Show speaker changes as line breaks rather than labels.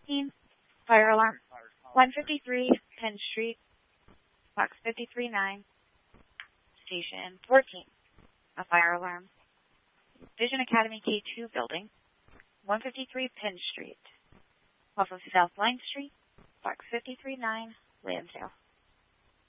13, fire alarm. 153 Penn Street, box 539, station 14, a fire alarm. Vision Academy K2 building, 153 Penn Street, off of South Line Street, box 539, Lansdale.